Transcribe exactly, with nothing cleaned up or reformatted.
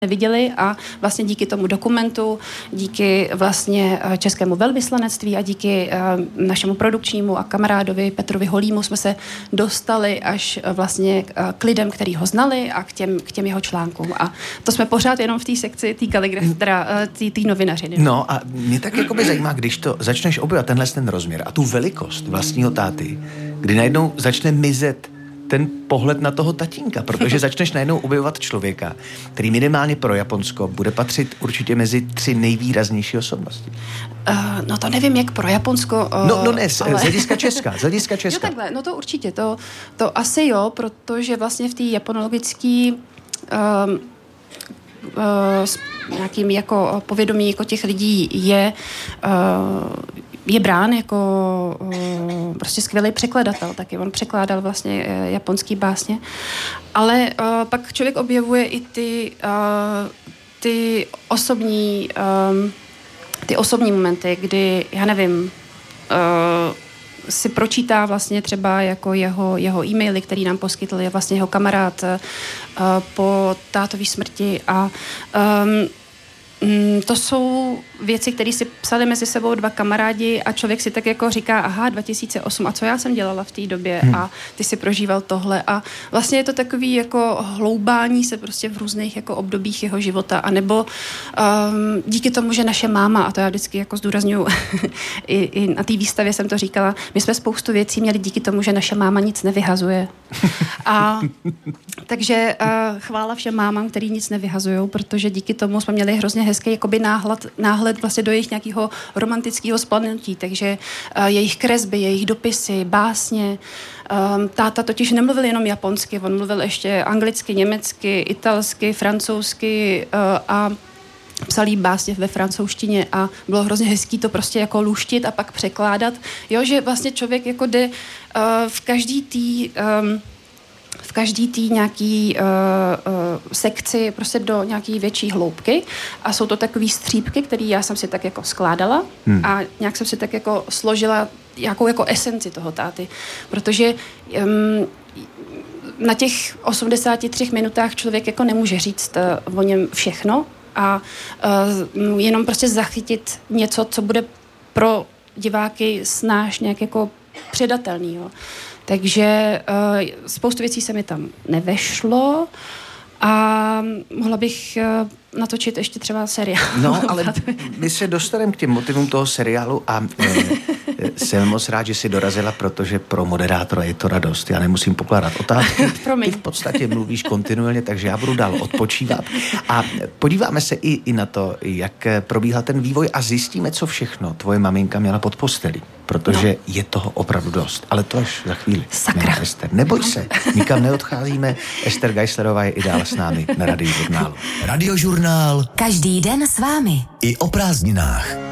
neviděli a vlastně díky tomu dokumentu, díky vlastně českému velvyslanectví a díky našemu produkčnímu a kamarádovi Petrovi Holímu jsme se dostali až vlastně k lidem, který ho znali a k těm, k těm jeho článkům. A to jsme pořád jenom v té sekci té kaligrafie, teda té novinařiny. No a mě tak jakoby zajímá, když to začneš objevovat tenhle ten rozměr a tu velikost vlastního táty, kdy najednou začne mizet ten pohled na toho tatínka, protože začneš najednou objevovat člověka, který minimálně pro Japonsko bude patřit určitě mezi tři nejvýraznější osobnosti. Uh, no to nevím, jak pro Japonsko. Uh, no, no ne, z ale... hlediska Česka, z hlediska Česka. Jo takhle, no to určitě, to, to asi jo, protože vlastně v té japonologické um, uh, nějakým jako povědomí jako těch lidí je uh, je brán jako uh, prostě skvělý překladatel, taky on překládal vlastně uh, japonský básně, ale uh, pak člověk objevuje i ty, uh, ty osobní um, ty osobní momenty, kdy, já nevím, uh, si pročítá vlastně třeba jako jeho, jeho e-maily, který nám poskytl, je vlastně jeho kamarád uh, po tátový smrti a um, to jsou věci, které si psali mezi sebou dva kamarádi a člověk si tak jako říká, aha, dva tisíce osm, a co já jsem dělala v té době hmm. a ty si prožíval tohle a vlastně je to takový jako hloubání se prostě v různých jako obdobích jeho života, anebo um, díky tomu, že naše máma, a to já vždycky jako zdůrazňuji, i, i na té výstavě jsem to říkala, my jsme spoustu věcí měli díky tomu, že naše máma nic nevyhazuje. A takže uh, chvála všem mámám, který nic nevyhazujou, protože díky tomu jsme měli hrozně hezký jakoby náhled, náhled vlastně do jejich nějakého romantického splanutí, takže uh, jejich kresby, jejich dopisy, básně. Um, táta totiž nemluvil jenom japonsky, on mluvil ještě anglicky, německy, italsky, francouzsky uh, a psal jí básně ve francouzštině a bylo hrozně hezký to prostě jako luštit a pak překládat. Jo, že vlastně člověk jako jde uh, v každý tý um, v každý tý nějaký uh, uh, sekci prostě do nějaký větší hloubky a jsou to takový střípky, které já jsem si tak jako skládala hmm. a nějak jsem si tak jako složila nějakou jako esenci toho táty, protože um, na těch osmdesáti třech minutách člověk jako nemůže říct uh, o něm všechno a uh, jenom prostě zachytit něco, co bude pro diváky snáš nějak jako předatelný, jo. Takže uh, spoustu věcí se mi tam nevešlo a mohla bych uh, natočit ještě třeba seriál. No, ale my se dostaneme k těm motivům toho seriálu a e, jsem moc rád, že jsi dorazila, protože pro moderátora je to radost. Já nemusím pokládat otázky. Ty v podstatě mluvíš kontinuálně, takže já budu dál odpočívat. A podíváme se i, i na to, jak probíhal ten vývoj a zjistíme, co všechno tvoje maminka měla pod postelí. Protože no. je toho opravdu dost. Ale to až za chvíli. Sakra. Ester, neboj se, nikam neodcházíme. Ester Geislerová je i dál s námi na Radiožurnálu. Radiožurnál. Každý den s vámi. I o prázdninách.